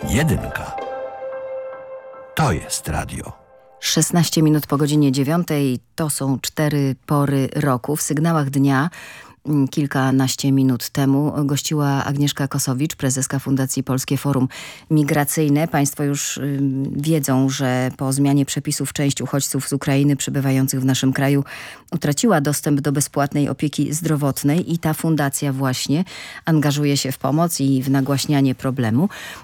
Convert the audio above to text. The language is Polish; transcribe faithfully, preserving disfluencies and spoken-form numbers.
Jedynka. To jest radio. szesnaście minut po godzinie dziewiątej. To są cztery pory roku. W sygnałach dnia kilkanaście minut temu gościła Agnieszka Kosowicz, prezeska Fundacji Polskie Forum Migracyjne. Państwo już y, wiedzą, że po zmianie przepisów część uchodźców z Ukrainy przybywających w naszym kraju utraciła dostęp do bezpłatnej opieki zdrowotnej i ta fundacja właśnie angażuje się w pomoc i w nagłaśnianie problemu.